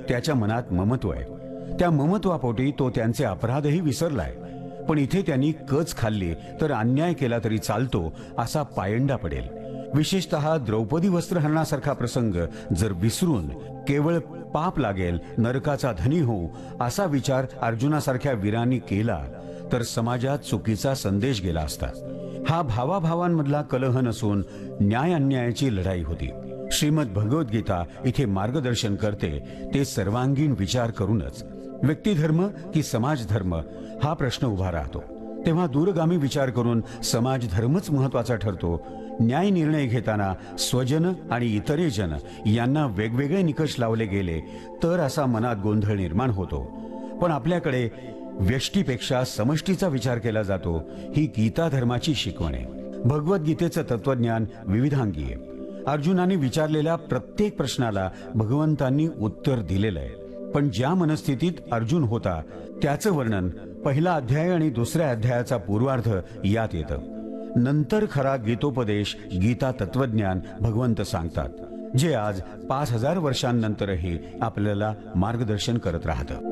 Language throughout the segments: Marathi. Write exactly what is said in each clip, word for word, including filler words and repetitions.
त्याच्या मनात ममत्व आहे. त्या ममत्वापोटी तो त्यांचे अपराधही विसरलाय. पण इथे त्यांनी कच खाल्ली तर अन्याय केला तरी चालतो असा पायंडा पडेल. विशेषतः द्रौपदी वस्त्रहरणासारखा प्रसंग जर विसरून केवळ पाप लागेल, नरकाचा धनी होऊ असा विचार अर्जुनासारख्या वीरांनी केला तर समाजात चुकीचा संदेश गेला असता. हा भावाभावांमधला कलह नसून न्याय अन्यायाची लढाई होती. श्रीमद भगवद्गीता इथे मार्गदर्शन करते ते सर्वांगीण विचार करूनच. व्यक्तिधर्म की समाजधर्म हा प्रश्न उभा राहतो. तेव्हा दूरगामी विचार करून समाजधर्मच महत्वाचा ठरतो. न्याय निर्णय घेताना स्वजन आणि इतरेजन यांना वेगवेगळे निकष लावले गेले तर असा मनात गोंधळ निर्माण होतो. पण आपल्याकडे व्यष्टीपेक्षा समष्टीचा विचार केला जातो. ही गीता धर्माची शिकवण आहे. भगवद्गीतेचं तत्वज्ञान विविधांगी आहे. अर्जुनाने विचारलेल्या प्रत्येक प्रश्नाला भगवंतांनी उत्तर दिलेलं आहे. पण ज्या मनस्थितीत अर्जुन होता त्याचं वर्णन पहिला अध्याय आणि दुसऱ्या अध्यायाचा पूर्वार्ध यात येतं. नंतर खरा गीतोपदेश, गीता तत्वज्ञान भगवंत सांगतात, जे आज पाच हजार वर्षांनंतरही आपल्याला मार्गदर्शन करत राहतं.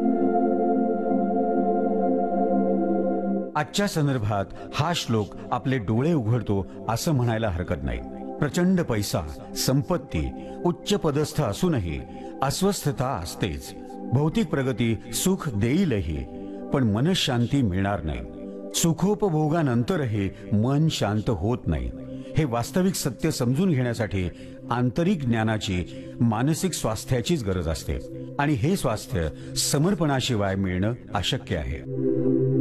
आजच्या संदर्भात हा श्लोक आपले डोळे उघडतो असं म्हणायला हरकत नाही. प्रचंड पैसा, संपत्ती, उच्च पदस्थ असूनही अस्वस्थता असतेच. भौतिक प्रगती सुख देईलही, पण मनशांती मिळणार नाही. सुखोपभोगानंतरही मन शांत होत नाही. हे वास्तविक सत्य समजून घेण्यासाठी आंतरिक ज्ञानाची, मानसिक स्वास्थ्याचीच गरज असते. आणि हे स्वास्थ्य समर्पणाशिवाय मिळणं अशक्य आहे.